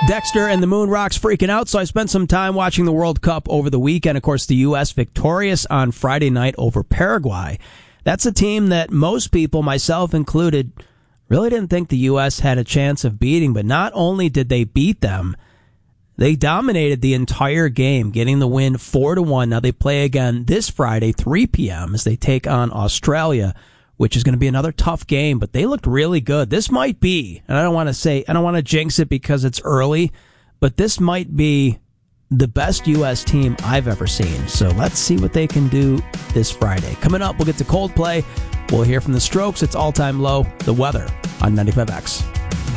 Dexter and the Moon Rocks freaking out, so I spent some time watching the World Cup over the weekend. Of course, the U.S. victorious on Friday night over Paraguay. That's a team that most people, myself included, really didn't think the U.S. had a chance of beating. But not only did they beat them, they dominated the entire game, getting the win 4-1. Now they play again this Friday, 3 p.m., as they take on Australia, which is going to be another tough game, but they looked really good. This might be, and I don't want to jinx it because it's early, but this might be the best U.S. team I've ever seen. So let's see what they can do this Friday. Coming up, we'll get to Coldplay. We'll hear from the Strokes. It's All Time Low, the weather on 95X.